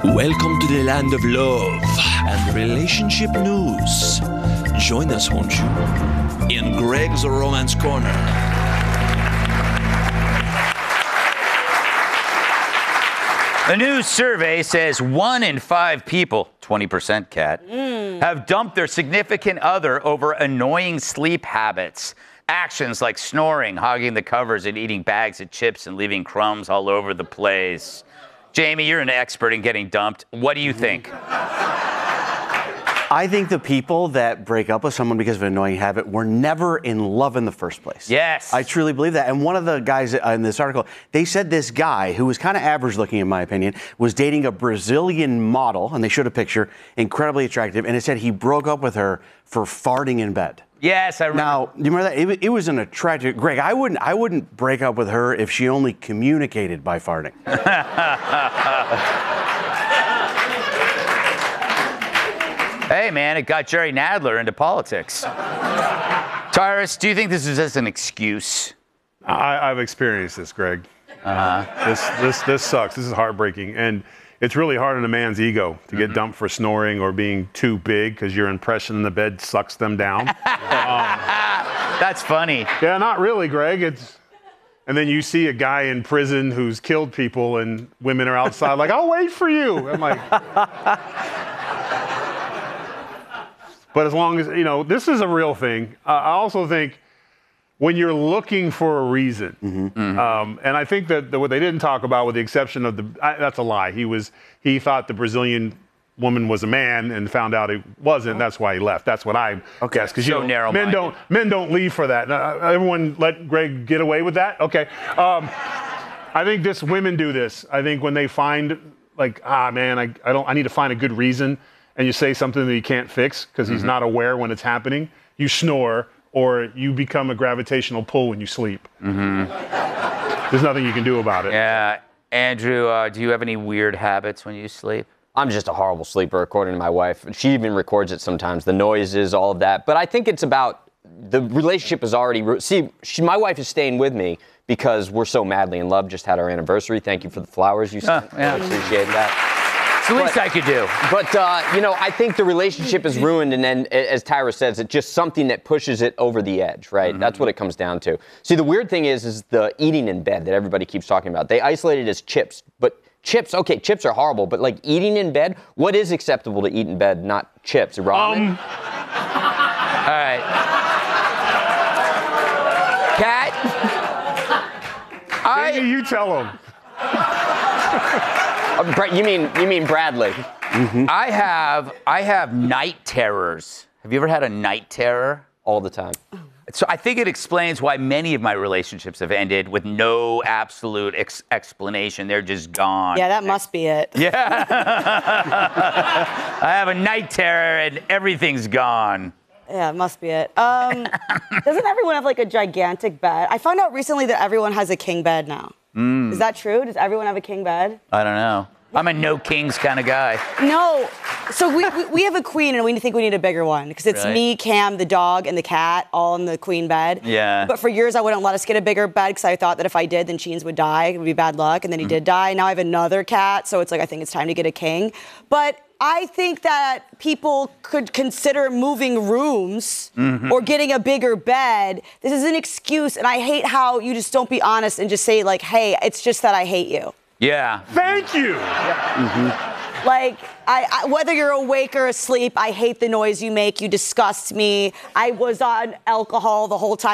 Welcome to the land of love and relationship news. Join us, won't you, in Greg's Romance Corner. A new survey says 1 in 5 people, 20% Kat, have dumped their significant other over annoying sleep habits. Actions like snoring, hogging the covers, and eating bags of chips and leaving crumbs all over the place. Jamie, you're an expert in getting dumped. What do you think? I think the people that break up with someone because of an annoying habit were never in love in the first place. Yes. I truly believe that. And one of the guys in this article, they said this guy, who was kind of average looking in my opinion, was dating a Brazilian model, and they showed a picture, incredibly attractive, and it said he broke up with her for farting in bed. Yes, I remember. Now, you remember that? It was an attractive... Greg, I wouldn't break up with her if she only communicated by farting. Hey, man, it got Jerry Nadler into politics. Tyrus, do you think this is just an excuse? I've experienced this, Greg. This sucks. This is heartbreaking. And it's really hard on a man's ego to get dumped for snoring or being too big because your impression in the bed sucks them down. That's funny. Yeah, not really, Greg. And then you see a guy in prison who's killed people and women are outside like, I'll wait for you. I'm like... But as long as, this is a real thing. I also think when you're looking for a reason, and I think that what they didn't talk about, with the exception of that's a lie. He thought the Brazilian woman was a man and found out he wasn't. That's why he left. That's what I guess. Because men don't leave for that. Everyone let Greg get away with that. Okay. I think women do this. I think when they find I need to find a good reason. And you say something that you can't fix because he's not aware when it's happening, you snore or you become a gravitational pull when you sleep. There's nothing you can do about it. Yeah. Andrew, do you have any weird habits when you sleep? I'm just a horrible sleeper, according to my wife. She even records it sometimes, the noises, all of that. But I think it's about the relationship is already... my wife is staying with me because we're so madly in love. Just had our anniversary. Thank you for the flowers you sent. Yeah. I appreciate that. It's the least I could do. But, I think the relationship is ruined, and then, as Tyra says, it's just something that pushes it over the edge, right? That's what it comes down to. See, the weird thing is the eating in bed that everybody keeps talking about. They isolate it as chips, but chips are horrible, but eating in bed, what is acceptable to eat in bed, not chips? Ramen? All right. Kat? Maybe you tell him. You mean Bradley? I have night terrors. Have you ever had a night terror? All the time. So I think it explains why many of my relationships have ended with no absolute explanation. They're just gone. Yeah, that must be it. Yeah. I have a night terror and everything's gone. Yeah, it must be it. Doesn't everyone have a gigantic bed? I found out recently that everyone has a king bed now. Is that true? Does everyone have a king bed? I don't know. I'm a no kings kind of guy. No. So we have a queen, and we think we need a bigger one because it's me, Cam, the dog, and the cat all in the queen bed. Yeah. But for years, I wouldn't let us get a bigger bed because I thought that if I did, then Cheens would die. It would be bad luck. And then he did die. Now I have another cat, so it's I think it's time to get a king. But I think that people could consider moving rooms or getting a bigger bed. This is an excuse, and I hate how you just don't be honest and just say, hey, it's just that I hate you. Yeah. Thank you. Whether you're awake or asleep, I hate the noise you make. You disgust me. I was on alcohol the whole time.